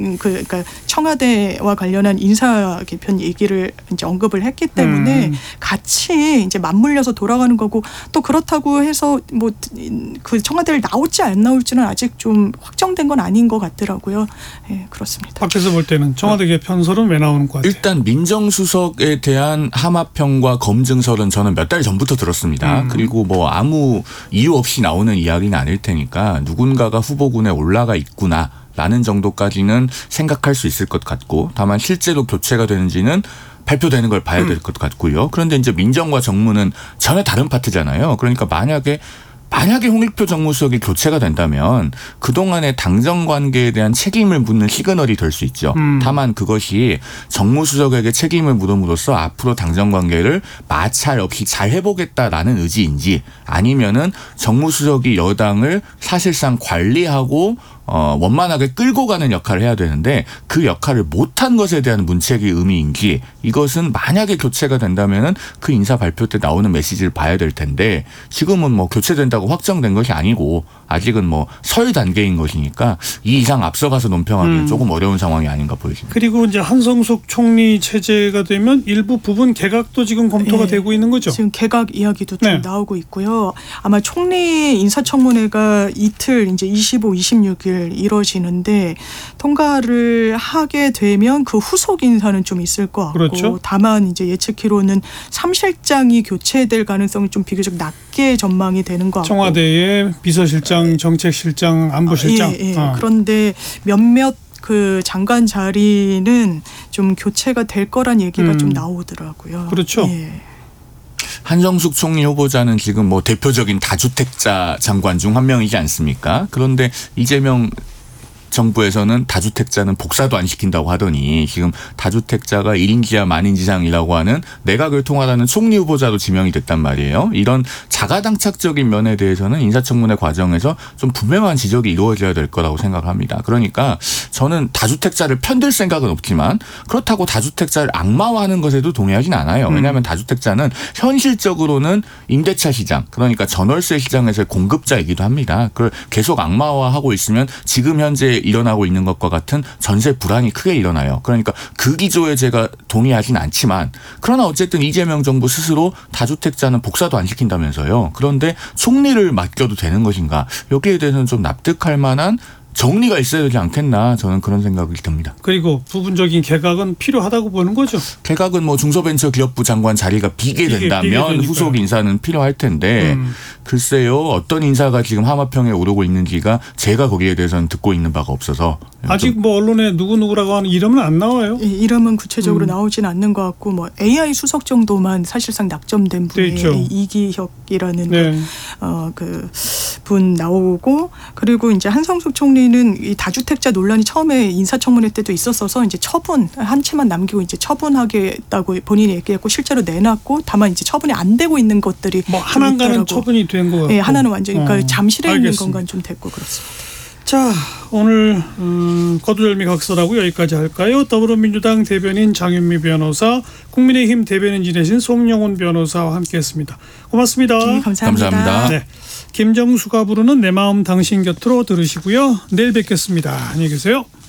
그러니까 청와대와 관련한 인사 개편 얘기를 이제 언급을 했기 때문에 같이 이제 맞물려서 돌아가는 거고 또 그렇다고 해서 뭐 그 청와대를 나올지 안 나올지는 아직 좀 확정된 건 아닌 것 같더라고요. 예, 그렇습니다. 밖에서 볼 때는 청와대 개편설은 왜 나오는 것 같아요? 일단 민정수석에 대한 함합평과 검증설은 저는 몇 달 전부터 들었습니다. 그리고 뭐 아무 이유 없이 나오는 이야기는 아닐 테니까 누군가가 후보군에 올라가 있구나 라는 정도까지는 생각할 수 있을 것 같고 다만 실제로 교체가 되는지는 발표되는 걸 봐야 될 것 같고요. 그런데 이제 민정과 정무는 전혀 다른 파트잖아요. 그러니까 만약에 홍익표 정무수석이 교체가 된다면 그동안의 당정 관계에 대한 책임을 묻는 시그널이 될 수 있죠. 다만 그것이 정무수석에게 책임을 물음으로써 앞으로 당정 관계를 마찰 없이 잘 해보겠다라는 의지인지 아니면은 정무수석이 여당을 사실상 관리하고 원만하게 끌고 가는 역할을 해야 되는데 그 역할을 못한 것에 대한 문책의 의미인지 이것은 만약에 교체가 된다면은 그 인사 발표 때 나오는 메시지를 봐야 될 텐데 지금은 뭐 교체된다고 확정된 것이 아니고 아직은 뭐 설 단계인 것이니까 이 이상 앞서가서 논평하기는 조금 어려운 상황이 아닌가 보여집니다. 그리고 이제 한성숙 총리 체제가 되면 일부 부분 개각도 지금 검토가 되고 있는 거죠. 지금 개각 이야기도 좀 나오고 있고요. 아마 총리 인사청문회가 이틀 이제 25, 26일 이뤄지는데 통과를 하게 되면 그 후속 인사는 좀 있을 것 같고 그렇죠. 다만 이제 예측키로는 3실장이 교체될 가능성이 좀 비교적 낮게 전망이 되는 것 같고 청와대의 비서실장, 정책실장, 안보실장. 그런데 몇몇 그 장관 자리는 좀 교체가 될 거란 얘기가 좀 나오더라고요. 그렇죠. 예. 한성숙 총리 후보자는 지금 뭐 대표적인 다주택자 장관 중 한 명이지 않습니까? 그런데 이재명 정부에서는 다주택자는 복사도 안 시킨다고 하더니 지금 다주택자가 1인지하 만인지상이라고 하는 내각을 통할하는 총리 후보자로 지명이 됐단 말이에요. 이런 자가당착적인 면에 대해서는 인사청문회 과정에서 좀 분명한 지적이 이루어져야 될 거라고 생각합니다. 그러니까 저는 다주택자를 편들 생각은 없지만 그렇다고 다주택자를 악마화하는 것에도 동의하진 않아요. 왜냐하면 다주택자는 현실적으로는 임대차 시장 그러니까 전월세 시장에서의 공급자이기도 합니다. 그걸 계속 악마화하고 있으면 지금 현재 일어나고 있는 것과 같은 전세 불안이 크게 일어나요. 그러니까 그 기조에 제가 동의하진 않지만 그러나 어쨌든 이재명 정부 스스로 다주택자는 복사도 안 시킨다면서요. 그런데 총리를 맡겨도 되는 것인가. 여기에 대해서는 좀 납득할 만한 정리가 있어야 되지 않겠나 저는 그런 생각이 듭니다. 그리고 부분적인 개각은 필요하다고 보는 거죠. 개각은 뭐 중소벤처기업부 장관 자리가 비게 된다면 후속 인사는 필요할 텐데 글쎄요 어떤 인사가 지금 함합평에 오르고 있는지가 제가 거기에 대해서는 듣고 있는 바가 없어서 아직 뭐 언론에 누구누구라고 하는 이름은 안 나와요. 예, 이름은 구체적으로 나오진 않는 것 같고 뭐 AI 수석 정도만 사실상 낙점된 분이 이기혁이라는 그 분 나오고 그리고 이제 한성숙 총리는 이 다주택자 논란이 처음에 인사청문회 때도 있었어서 이제 처분 한 채만 남기고 이제 처분하겠다고 본인이 얘기했고 실제로 내놨고 다만 이제 처분이 안 되고 있는 것들이 뭐 하나는 처분이 된 거 같고 예, 하나는 완전히 그러니까 잠실에 있는 건간 좀 됐고 그렇습니다. 자 오늘 거두절미 각설하고 여기까지 할까요? 더불어민주당 대변인 장윤미 변호사 국민의힘 대변인 지내신 송영훈 변호사와 함께했습니다. 고맙습니다. 네, 감사합니다. 네, 김정수가 부르는 내 마음 당신 곁으로 들으시고요. 내일 뵙겠습니다. 안녕히 계세요.